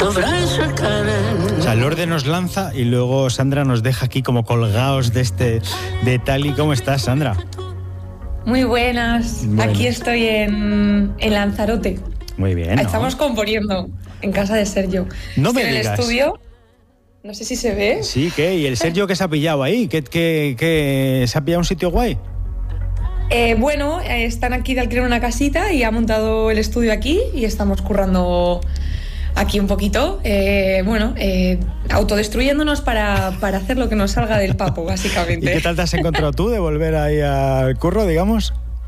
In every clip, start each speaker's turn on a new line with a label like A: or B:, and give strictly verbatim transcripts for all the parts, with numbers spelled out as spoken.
A: O sea, Lourdes nos lanza y luego Sandra nos deja aquí como colgados de este de tal y ¿cómo estás, Sandra?
B: Muy buenas, bueno. Aquí estoy en, en Lanzarote.
A: Muy bien, ¿no?
B: Estamos componiendo en casa de Sergio.
A: No me
B: en
A: digas.
B: el estudio, no sé si se ve.
A: Sí, ¿qué? ¿Y el Sergio qué se ha pillado ahí? ¿Qué, qué, qué, se ha pillado un sitio guay?
B: Eh, bueno, eh, están aquí de alquiler una casita y ha montado el estudio aquí y estamos currando aquí un poquito, eh, bueno, eh, autodestruyéndonos para, para hacer lo que nos salga del papo, básicamente.
A: ¿Y qué tal te has encontrado tú de volver ahí al curro, digamos?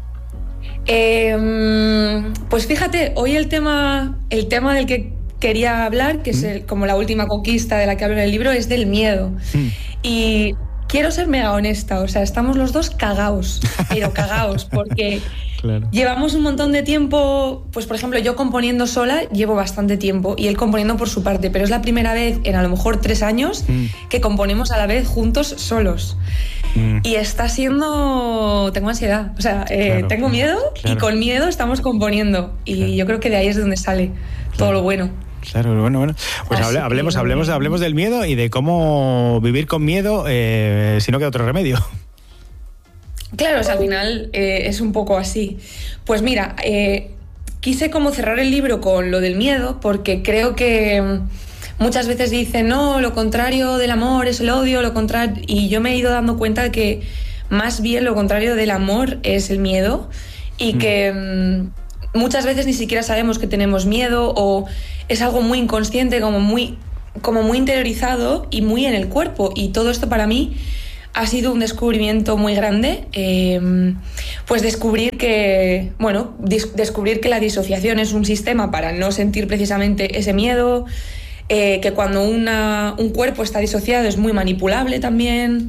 B: Eh, pues fíjate, hoy el tema, el tema del que quería hablar, que es el, como la última conquista de la que hablo en el libro, es del miedo. Mm. Y quiero ser mega honesta, o sea, estamos los dos cagaos, pero cagaos, porque claro. Llevamos un montón de tiempo, pues por ejemplo, yo componiendo sola llevo bastante tiempo y él componiendo por su parte, pero es la primera vez en a lo mejor tres años mm. que componemos a la vez juntos solos. Mm. Y está siendo... Tengo ansiedad, o sea, eh, claro, tengo miedo claro. Y con miedo estamos componiendo y claro. Yo creo que de ahí es de donde sale claro. Todo lo bueno.
A: Claro, bueno, bueno. Pues hable, hablemos, que... hablemos, hablemos del miedo y de cómo vivir con miedo eh, si no queda otro remedio.
B: Claro, o sea, al final eh, es un poco así. Pues mira, eh, quise como cerrar el libro con lo del miedo porque creo que muchas veces dicen, no, lo contrario del amor es el odio, lo contrario... Y yo me he ido dando cuenta de que más bien lo contrario del amor es el miedo y mm. que... Mm, muchas veces ni siquiera sabemos que tenemos miedo o es algo muy inconsciente, como muy, como muy interiorizado y muy en el cuerpo. Y todo esto para mí ha sido un descubrimiento muy grande. Eh, pues descubrir que, bueno, dis- descubrir que la disociación es un sistema para no sentir precisamente ese miedo, eh, que cuando una, un cuerpo está disociado es muy manipulable también.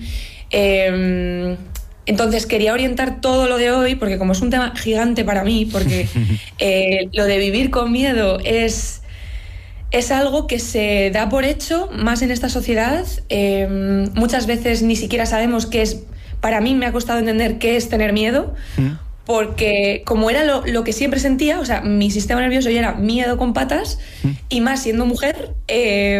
B: Eh, Entonces quería orientar todo lo de hoy, porque como es un tema gigante para mí, porque eh, lo de vivir con miedo es, es algo que se da por hecho más en esta sociedad. Eh, muchas veces ni siquiera sabemos qué es, para mí me ha costado entender qué es tener miedo, porque como era lo, lo que siempre sentía, o sea, mi sistema nervioso ya era miedo con patas, y más siendo mujer, eh,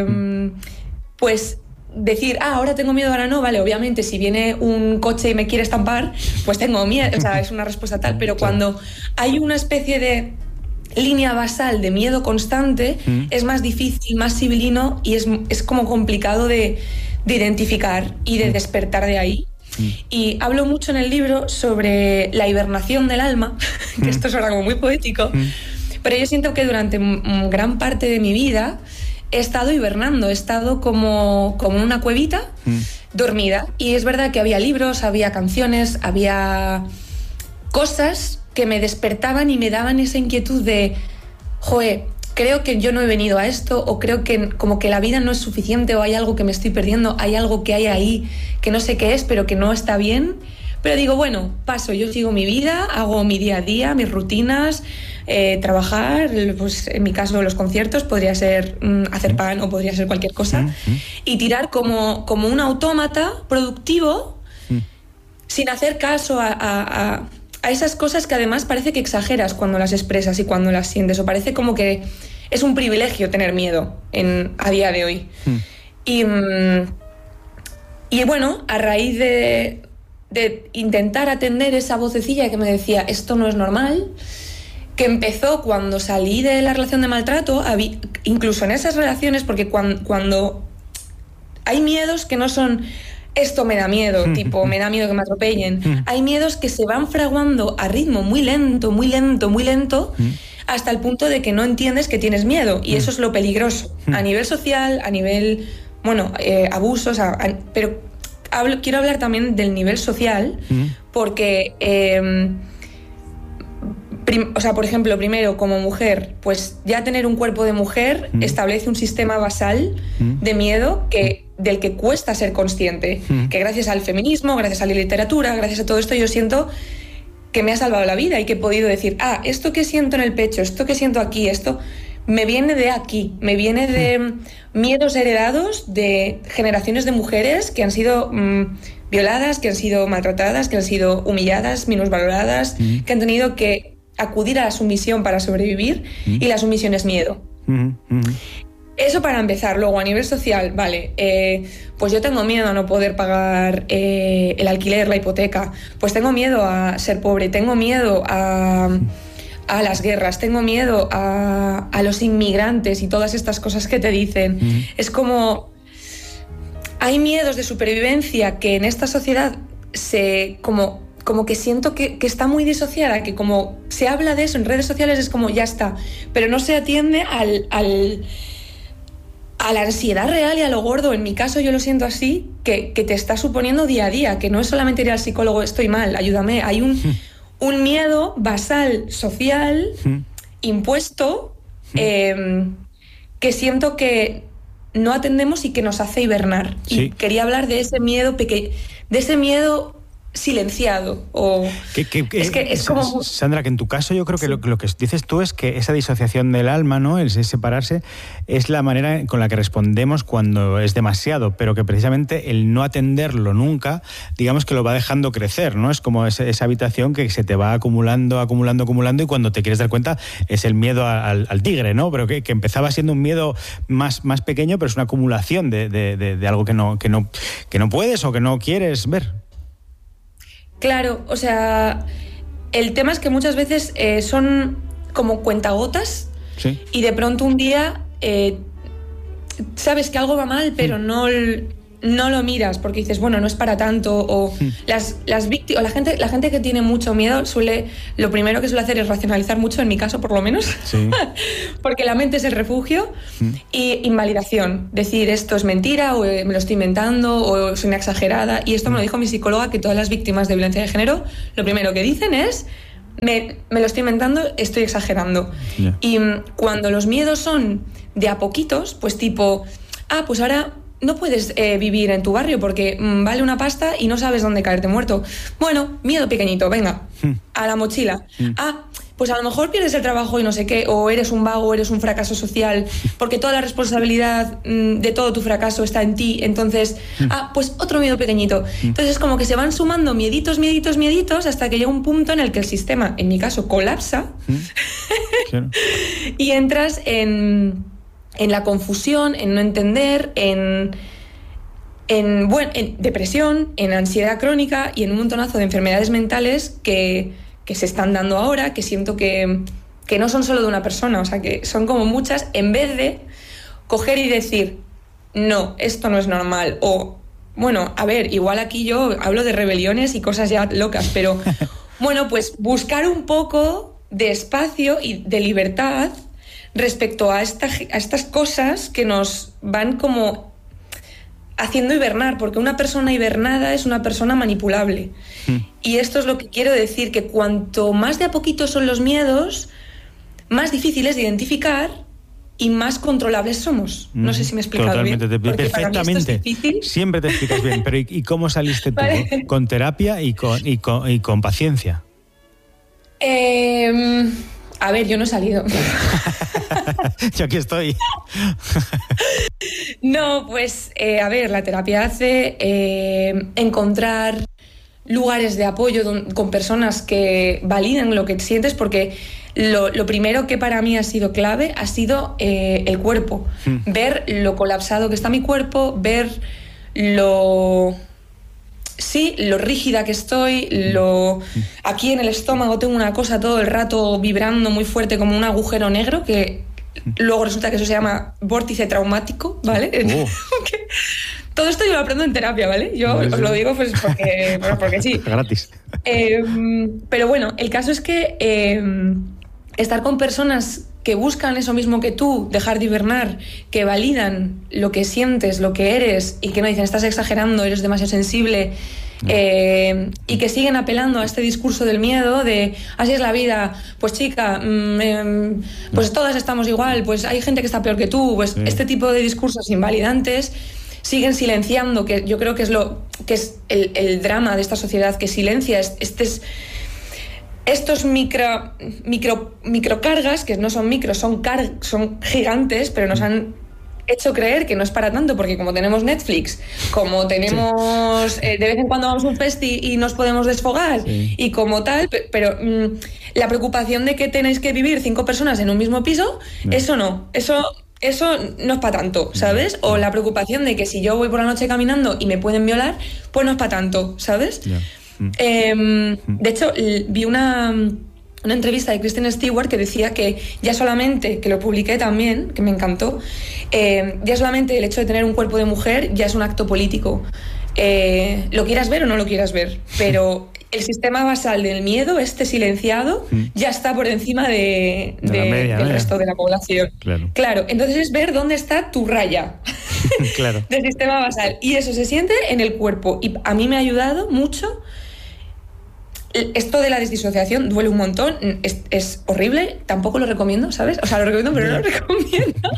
B: pues... decir, ah, ahora tengo miedo, ahora no, vale, obviamente si viene un coche y me quiere estampar, pues tengo miedo, o sea, es una respuesta tal, pero cuando hay una especie de línea basal de miedo constante, mm. es más difícil, más sibilino y es, es como complicado de, de identificar y de mm. despertar de ahí. Mm. Y hablo mucho en el libro sobre la hibernación del alma, que mm. esto suena como muy poético, mm. pero yo siento que durante m- gran parte de mi vida he estado hibernando, he estado como, como en una cuevita, mm. dormida. Y es verdad que había libros, había canciones, había cosas que me despertaban y me daban esa inquietud de, joe, creo que yo no he venido a esto, o creo que como que la vida no es suficiente, o hay algo que me estoy perdiendo, hay algo que hay ahí que no sé qué es, pero que no está bien. Pero digo, bueno, paso, yo sigo mi vida, hago mi día a día, mis rutinas, eh, trabajar, pues en mi caso los conciertos, podría ser mm, hacer pan o podría ser cualquier cosa, mm-hmm. y tirar como, como un autómata productivo, mm. sin hacer caso a, a, a, a esas cosas que además parece que exageras cuando las expresas y cuando las sientes, o parece como que es un privilegio tener miedo en, a día de hoy. Mm. Y, mm, y bueno, a raíz de... de intentar atender esa vocecilla que me decía esto no es normal, que empezó cuando salí de la relación de maltrato, había, incluso en esas relaciones, porque cuando, cuando hay miedos que no son esto me da miedo, tipo me da miedo que me atropellen, hay miedos que se van fraguando a ritmo muy lento, muy lento, muy lento, hasta el punto de que no entiendes que tienes miedo, y eso es lo peligroso, a nivel social, a nivel, bueno, eh, abusos, a, a, pero Hablo, quiero hablar también del nivel social, mm. porque, eh, prim, o sea, por ejemplo, primero, como mujer, pues ya tener un cuerpo de mujer mm. establece un sistema basal mm. de miedo que, del que cuesta ser consciente, mm. que gracias al feminismo, gracias a la literatura, gracias a todo esto, yo siento que me ha salvado la vida y que he podido decir, ah, esto que siento en el pecho, esto que siento aquí, esto... me viene de aquí, me viene de miedos heredados de generaciones de mujeres que han sido mmm, violadas, que han sido maltratadas, que han sido humilladas, minusvaloradas, mm. que han tenido que acudir a la sumisión para sobrevivir, mm. y la sumisión es miedo. Mm. Mm. Eso para empezar. Luego, a nivel social, vale, eh, pues yo tengo miedo a no poder pagar eh, el alquiler, la hipoteca, pues tengo miedo a ser pobre, tengo miedo a, a las guerras, tengo miedo a, a los inmigrantes y todas estas cosas que te dicen. Mm. Es como... Hay miedos de supervivencia que en esta sociedad se... como como que siento que, que está muy disociada, que como se habla de eso en redes sociales es como ya está, pero no se atiende al, al, a la ansiedad real y a lo gordo, en mi caso yo lo siento así, que, que te está suponiendo día a día, que no es solamente ir al psicólogo, estoy mal, ayúdame, hay un, un miedo basal, social, impuesto, eh, que siento que no atendemos y que nos hace hibernar. Sí. Y quería hablar de ese miedo pequeño, de ese miedo silenciado o
A: que, que, que,
B: es que es como...
A: Sandra, que en tu caso yo creo que sí. lo, lo que dices tú es que esa disociación del alma, ¿no? El separarse es la manera con la que respondemos cuando es demasiado, pero que precisamente el no atenderlo nunca, digamos que lo va dejando crecer, ¿no? Es como esa, esa habitación que se te va acumulando, acumulando, acumulando y cuando te quieres dar cuenta es el miedo al, al tigre, ¿no? Pero que, que empezaba siendo un miedo más, más pequeño, pero es una acumulación de, de, de, de algo que no, que no, que no puedes o que no quieres ver.
B: Claro, o sea, el tema es que muchas veces eh, son como cuentagotas. Sí. Y de pronto un día eh, sabes que algo va mal, pero no, no lo miras porque dices, bueno, no es para tanto. O mm. las, las víctimas, la gente, la gente que tiene mucho miedo suele, lo primero que suele hacer es racionalizar mucho, en mi caso por lo menos, sí. porque la mente es el refugio. Mm. Y invalidación, decir esto es mentira o me lo estoy inventando o soy una exagerada. Y esto me lo dijo mi psicóloga, que todas las víctimas de violencia de género lo primero que dicen es me, me lo estoy inventando, estoy exagerando. Yeah. Y cuando los miedos son de a poquitos, pues tipo, ah, pues ahora no puedes eh, vivir en tu barrio porque mmm, vale una pasta y no sabes dónde caerte muerto. Bueno, miedo pequeñito, venga, mm. a la mochila. Mm. Ah, pues a lo mejor pierdes el trabajo y no sé qué, o eres un vago, o eres un fracaso social, porque toda la responsabilidad mmm, de todo tu fracaso está en ti. Entonces, mm. ah, pues otro miedo pequeñito. Mm. Entonces es como que se van sumando mieditos, mieditos, mieditos, hasta que llega un punto en el que el sistema, en mi caso, colapsa. Mm. Claro. Y entras en... en la confusión, en no entender, en, en, bueno, en depresión, en ansiedad crónica y en un montonazo de enfermedades mentales que, que se están dando ahora, que siento que, que no son solo de una persona, o sea, que son como muchas, en vez de coger y decir, no, esto no es normal, o, bueno, a ver, igual aquí yo hablo de rebeliones y cosas ya locas, pero, bueno, pues buscar un poco de espacio y de libertad respecto a, esta, a estas cosas que nos van como haciendo hibernar, porque una persona hibernada es una persona manipulable. Mm. Y esto es lo que quiero decir, que cuanto más de a poquito son los miedos, más difíciles de identificar y más controlables somos. No mm. sé si me he explicado
A: Totalmente,
B: bien.
A: Te, perfectamente. Siempre te explicas bien, pero ¿y, y cómo saliste tú? Vale. ¿Con terapia y con, y con, y con paciencia?
B: Eh... A ver, yo no he salido.
A: Yo aquí estoy.
B: No, pues, eh, a ver, la terapia hace eh, encontrar lugares de apoyo don, con personas que validen lo que sientes, porque lo, lo primero que para mí ha sido clave ha sido eh, el cuerpo. Mm. Ver lo colapsado que está mi cuerpo, ver lo... Sí, lo rígida que estoy, lo... aquí en el estómago tengo una cosa todo el rato vibrando muy fuerte como un agujero negro que luego resulta que eso se llama vórtice traumático, ¿vale? Oh. Todo esto yo lo aprendo en terapia, ¿vale? Yo os lo digo pues porque, bueno, porque sí.
A: Gratis.
B: Eh, pero bueno, el caso es que eh, estar con personas que buscan eso mismo que tú, dejar de hibernar, que validan lo que sientes, lo que eres y que no dicen estás exagerando, eres demasiado sensible, eh, y que siguen apelando a este discurso del miedo de así es la vida, pues chica, mm, eh, pues todas estamos igual, pues hay gente que está peor que tú, pues sí. Este tipo de discursos invalidantes siguen silenciando, que yo creo que es lo que es el, el drama de esta sociedad, que silencia este es estos micro, micro, microcargas, que no son micros, son, car- son gigantes, pero nos han hecho creer que no es para tanto, porque como tenemos Netflix, como tenemos sí. eh, de vez en cuando vamos a un festi y nos podemos desfogar, sí. y como tal, pero mmm, la preocupación de que tenéis que vivir cinco personas en un mismo piso, no. eso no, eso eso no es para tanto, ¿sabes? O la preocupación de que si yo voy por la noche caminando y me pueden violar, pues no es para tanto, ¿sabes?
A: Yeah. Mm.
B: Eh, de hecho, vi una, una entrevista de Kristen Stewart que decía que ya solamente, que lo publiqué también, que me encantó, eh, ya solamente el hecho de tener un cuerpo de mujer ya es un acto político. Eh, lo quieras ver o no lo quieras ver, pero el sistema basal del miedo, este silenciado, mm. ya está por encima de, de, de media, del ¿no? resto de la población.
A: Claro.
B: Claro, entonces es ver dónde está tu raya
A: claro.
B: del sistema basal. Y eso se siente en el cuerpo. Y a mí me ha ayudado mucho. Esto de la desdisociación duele un montón, es, es horrible, tampoco lo recomiendo, ¿sabes? O sea, lo recomiendo, pero no lo recomiendo.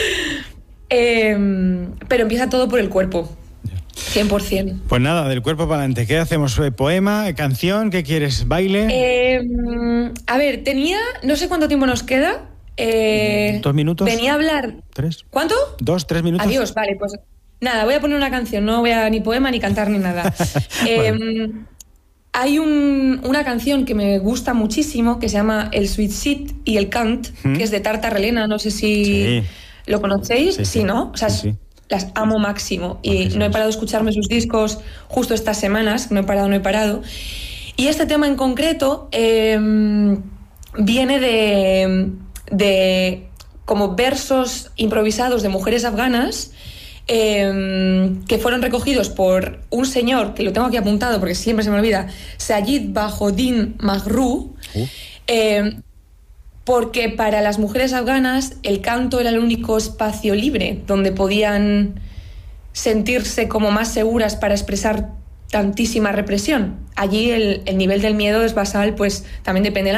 B: eh, pero empieza todo por el cuerpo. cien por ciento.
A: Pues nada, del cuerpo para adelante. ¿Qué hacemos? ¿Poema? ¿Canción? ¿Qué quieres? ¿Baile?
B: Eh, a ver, tenía... No sé cuánto tiempo nos queda. Eh,
A: ¿Dos minutos?
B: Venía a hablar...
A: ¿Tres?
B: ¿Cuánto?
A: ¿Dos, tres minutos?
B: Adiós, vale, pues... Nada, voy a poner una canción. No voy a ni poema, ni cantar, ni nada. eh, bueno. Hay un, una canción que me gusta muchísimo que se llama El Suicide y el Cant, ¿Mm? que es de Tarta Relena. No sé si sí. lo conocéis. Sí, sí. sí ¿no? O sea, sí, sí. Las amo máximo y Muchísimas. no he parado de escucharme sus discos justo estas semanas, no he parado, no he parado. Y este tema en concreto eh, viene de, de como versos improvisados de mujeres afganas eh, que fueron recogidos por un señor, que lo tengo aquí apuntado porque siempre se me olvida, Sayid Bahodin Maghru, uh. eh, porque para las mujeres afganas el canto era el único espacio libre donde podían sentirse como más seguras para expresar tantísima represión. Allí el, el nivel del miedo es basal, pues también depende de la